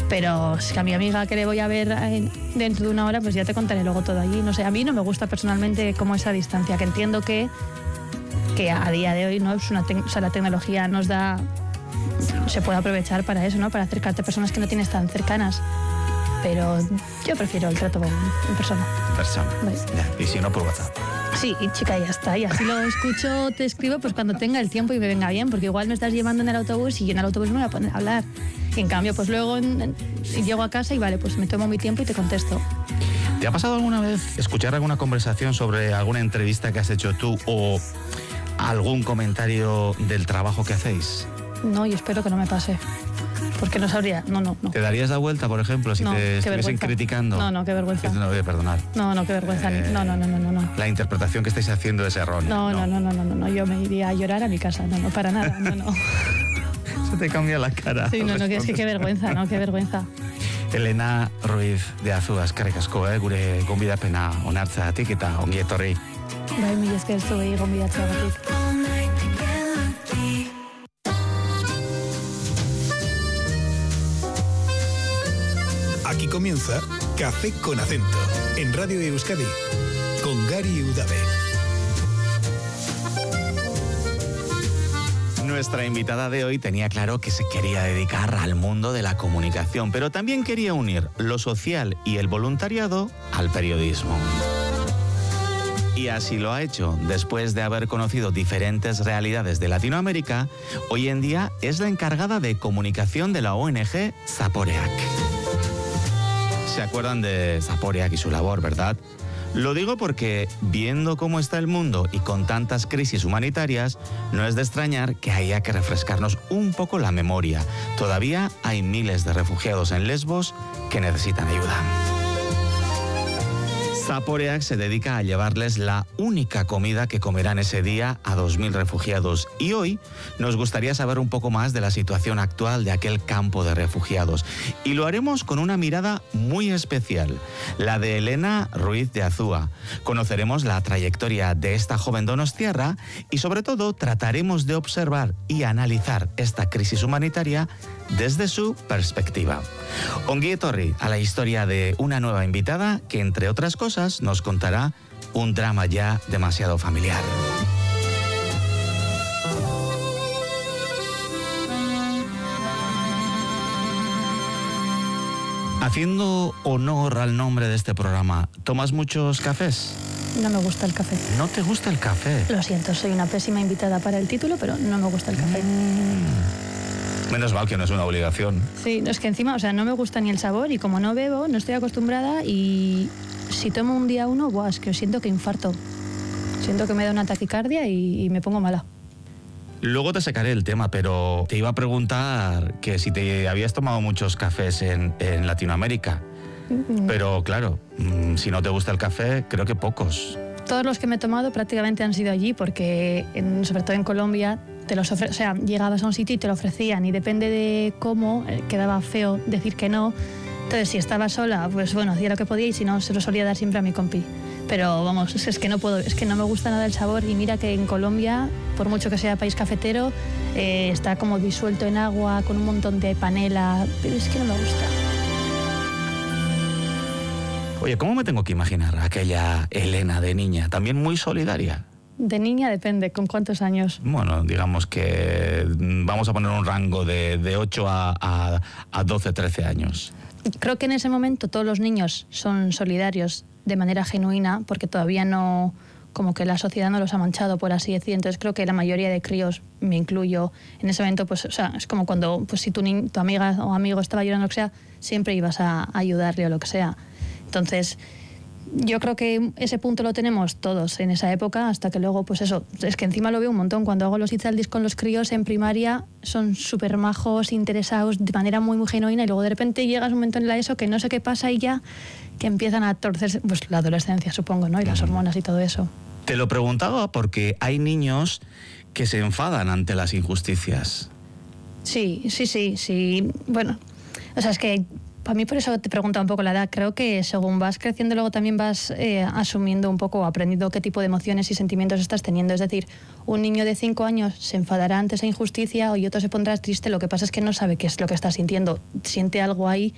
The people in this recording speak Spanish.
Pero es que a mi amiga que le voy a ver dentro de una hora, pues ya te contaré luego todo allí. No sé, a mí no me gusta personalmente como esa distancia, que entiendo que a día de hoy, ¿no? Es o sea, la tecnología nos da, se puede aprovechar para eso, ¿no? Para acercarte a personas que no tienes tan cercanas. Pero yo prefiero el trato en persona. En persona. Vale. Ya. Y si no, por WhatsApp. Sí, y chica, ya está. Y así lo escucho, te escribo pues cuando tenga el tiempo y me venga bien, porque igual me estás llevando en el autobús y yo en el autobús me voy a poner a hablar. Y en cambio, pues luego llego a casa y vale, pues me tomo mi tiempo y te contesto. ¿Te ha pasado alguna vez escuchar alguna conversación sobre alguna entrevista que has hecho tú o algún comentario del trabajo que hacéis? No, y espero que no me pase. Porque no sabría, no. ¿Te darías la vuelta, por ejemplo, si no, te estuviesen criticando? No, qué vergüenza. No, voy a perdonar. No, qué vergüenza. No. La interpretación que estáis haciendo es errónea. No. Yo me iría a llorar a mi casa. No, para nada, no. Se te cambia la cara. Sí, que es que qué vergüenza, qué vergüenza. Elena Ruiz de Azua, eskerrik asko, gure gonbidapena onartzeagatik eta ongi etorri. Bai, mila esker zuei gonbidatzeagatik. Aquí comienza Café con Acento, en Radio Euskadi, con Gary Udave. Nuestra invitada de hoy tenía claro que se quería dedicar al mundo de la comunicación, pero también quería unir lo social y el voluntariado al periodismo. Y así lo ha hecho. Después de haber conocido diferentes realidades de Latinoamérica, hoy en día es la encargada de comunicación de la ONG Zaporeak. ¿Se acuerdan de Zaporeak y su labor, verdad? Lo digo porque, viendo cómo está el mundo y con tantas crisis humanitarias, no es de extrañar que haya que refrescarnos un poco la memoria. Todavía hay miles de refugiados en Lesbos que necesitan ayuda. Zaporeak se dedica a llevarles la única comida que comerán ese día a 2.000 refugiados. Y hoy nos gustaría saber un poco más de la situación actual de aquel campo de refugiados. Y lo haremos con una mirada muy especial, la de Elena Ruiz de Azua. Conoceremos la trayectoria de esta joven donostiarra y sobre todo trataremos de observar y analizar esta crisis humanitaria desde su perspectiva. Ongi etorri a la historia de una nueva invitada que, entre otras cosas, nos contará un drama ya demasiado familiar. Haciendo honor al nombre de este programa, ¿tomas muchos cafés? No me gusta el café. ¿No te gusta el café? Lo siento, soy una pésima invitada para el título, pero no me gusta el café. Menos mal que no es una obligación. Sí, es que encima, o sea, no me gusta ni el sabor y como no bebo, no estoy acostumbrada y si tomo un día uno, es que siento que infarto. Siento que me da una taquicardia y me pongo mala. Luego te sacaré el tema, pero te iba a preguntar que si te habías tomado muchos cafés en Latinoamérica. Pero claro, si no te gusta el café, creo que pocos. Todos los que me he tomado prácticamente han sido allí porque, sobre todo en Colombia, o sea, llegabas a un sitio y te lo ofrecían y depende de cómo, quedaba feo decir que no. Entonces, si estaba sola, pues bueno, hacía lo que podía y si no, se lo solía dar siempre a mi compi. Pero vamos, es que no puedo, es que no me gusta nada el sabor y mira que en Colombia, por mucho que sea país cafetero, está como disuelto en agua, con un montón de panela, pero es que no me gusta. Oye, ¿cómo me tengo que imaginar a aquella Elena de niña? También muy solidaria. De niña depende, ¿con cuántos años? Bueno, digamos que vamos a poner un rango de 8 a 12, 13 años. Creo que en ese momento todos los niños son solidarios de manera genuina, porque todavía no, como que la sociedad no los ha manchado, por así decir. Entonces creo que la mayoría de críos, me incluyo, en ese momento, pues, o sea, es como cuando, pues, si tu amiga o amigo estaba llorando, lo que sea, siempre ibas a ayudarle o lo que sea. Entonces, yo creo que ese punto lo tenemos todos en esa época, hasta que luego, pues eso, es que encima lo veo un montón. Cuando hago los itzaldis con los críos en primaria, son súper majos, interesados, de manera muy, muy genuina, y luego de repente llegas un momento en la ESO que no sé qué pasa y ya que empiezan a torcerse, pues la adolescencia, supongo, ¿no? Y las hormonas y todo eso. Te lo preguntaba porque hay niños que se enfadan ante las injusticias. Sí. Bueno, o sea, es que a mí por eso te pregunto un poco la edad. Creo que según vas creciendo luego también vas asumiendo un poco, aprendiendo qué tipo de emociones y sentimientos estás teniendo. Es decir, un niño de 5 años se enfadará ante esa injusticia y otro se pondrá triste. Lo que pasa es que no sabe qué es lo que está sintiendo. Siente algo ahí